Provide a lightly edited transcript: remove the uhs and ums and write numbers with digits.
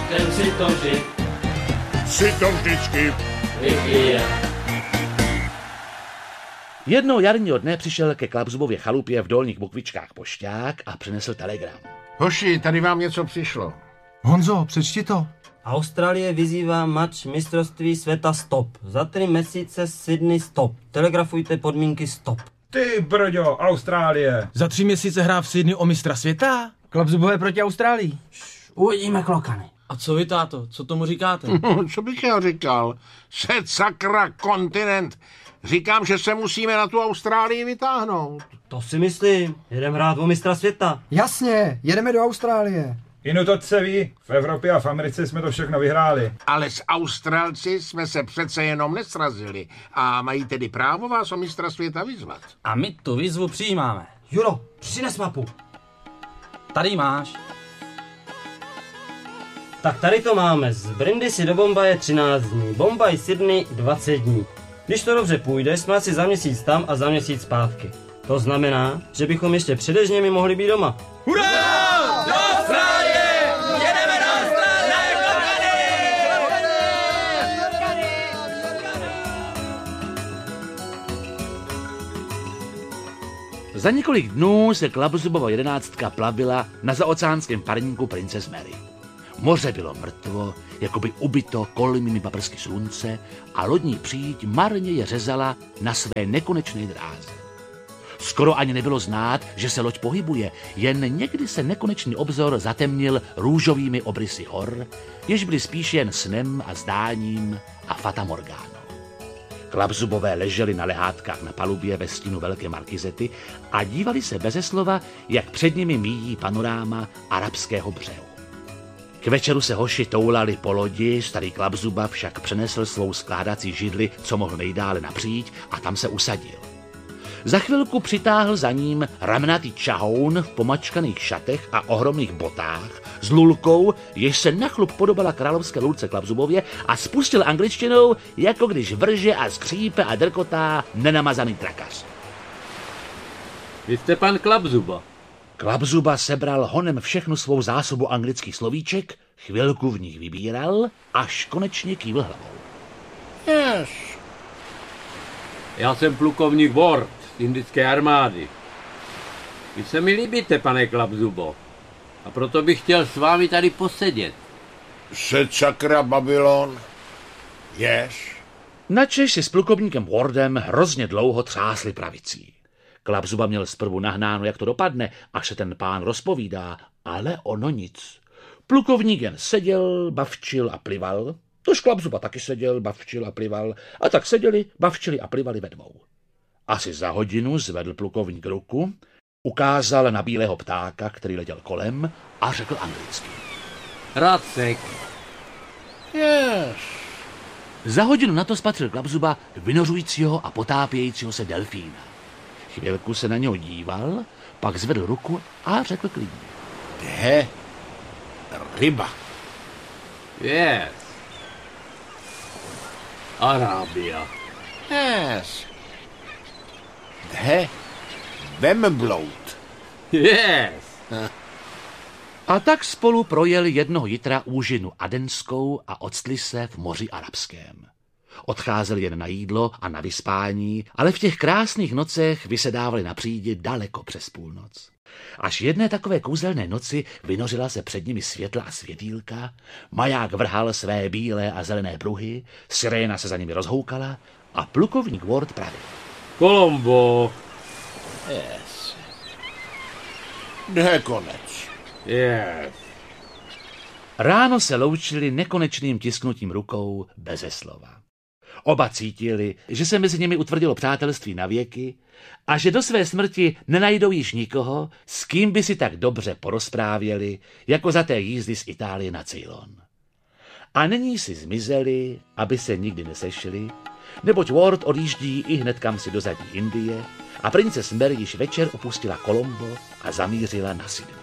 ten si to vždy, si to vždycky vypije. Jednoho jarního dne přišel ke Klapzubově chalupě v Dolních Bukvičkách pošťák a přinesl telegram. Hoši, tady vám něco přišlo. Honzo, přečti to. Austrálie vyzývá mač mistrovství světa stop. Za 3 měsíce Sydney stop. Telegrafujte podmínky stop. Ty brďo, Austrálie. Za 3 měsíce hrá v Sydney o mistra světa? Klapzubové proti Austrálii. Uvidíme, klokany. A co vy, táto? Co tomu říkáte? Co bych já říkal? Set sakra kontinent. Říkám, že se musíme na tu Austrálii vytáhnout. To si myslím. Jedem hrát o mistra světa. Jasně, jedeme do Austrálie. Inu to se ví, v Evropě a v Americe jsme to všechno vyhráli. Ale s Australci jsme se přece jenom nesrazili a mají tedy právo vás o mistra světa vyzvat. A my tu výzvu přijímáme. Juro, přines mapu. Tady máš. Tak tady to máme. Z Brindisi do Bombaje 13 dní. Bombaj Sydney 20 dní. Když to dobře půjde, jsme asi za měsíc tam a za měsíc zpátky. To znamená, že bychom ještě před dežněmi mohli být doma. Hurá! Do Austrálie! Jedeme do Austrálie! Za několik dnů se Klapzubova 11 plavila na zaoceánském parníku Princess Mary. Moře bylo mrtvo, jakoby ubyto kolmými paprsky slunce a lodní příď marně je řezala na své nekonečné dráze. Skoro ani nebylo znát, že se loď pohybuje, jen někdy se nekonečný obzor zatemnil růžovými obrysy hor, jež byly spíš jen snem a zdáním a fatamorgánou. Klapzubové leželi na lehátkách na palubě ve stínu velké markizety a dívali se beze slova, jak před nimi míjí panoráma arabského břehu. K večeru se hoši toulali po lodi, starý Klapzuba však přenesl svou skládací židli, co mohl nejdále napříč, a tam se usadil. Za chvilku přitáhl za ním ramnatý čahoun v pomačkaných šatech a ohromných botách s lulkou, jež se na chlup podobala královské lulce Klapzubově, a spustil angličtinou, jako když vrže a skřípe a drkotá nenamazaný trakař. Vy jste pan Klapzuba. Klapzuba sebral honem všechnu svou zásobu anglických slovíček, chvilku v nich vybíral, až konečně kývl hlavou. Yes. Já jsem plukovník Ward z indické armády. Vy se mi líbíte, pane Klapzubo. A proto bych chtěl s vámi tady posedět. Set sakra Babylon. Yes. Načež si s plukovníkem Wardem hrozně dlouho třásli pravicí. Klapzuba měl zprvu nahnáno, jak to dopadne, až se ten pán rozpovídá, ale ono nic. Plukovník jen seděl, bavčil a plival. Tož Klapzuba taky seděl, bavčil a plival. A tak seděli, bavčili a plivali ve dvou. Asi za hodinu zvedl plukovník ruku, ukázal na bílého ptáka, který letěl kolem, a řekl anglicky. Racek. Yes. Za hodinu na to spatřil Klapzuba vynořujícího a potápějícího se delfína. Chvilku se na něho díval, pak zvedl ruku a řekl klidně. He, ryba. Yes. Arábia. Yes. He, vemeblout. Yes. A tak spolu projeli jednoho jitra úžinu Adenskou a octli se v moři Arabském. Odcházeli jen na jídlo a na vyspání, ale v těch krásných nocech vysedávali na přídi daleko přes půlnoc. Až jedné takové kouzelné noci vynořila se před nimi světla a světýlka, maják vrhal své bílé a zelené pruhy, siréna se za nimi rozhoukala a plukovník Ward pravil. Colombo. Yes. Jde konec. Yes. Ráno se loučili nekonečným tisknutím rukou beze slova. Oba cítili, že se mezi nimi utvrdilo přátelství na věky a že do své smrti nenajdou již nikoho, s kým by si tak dobře porozprávěli, jako za té jízdy z Itálie na Ceylon. A nyní si zmizeli, aby se nikdy nesešli, neboť Ward odjíždí i hned kamsi do zadní Indie a Princess Mary již večer opustila Colombo a zamířila na Sydney.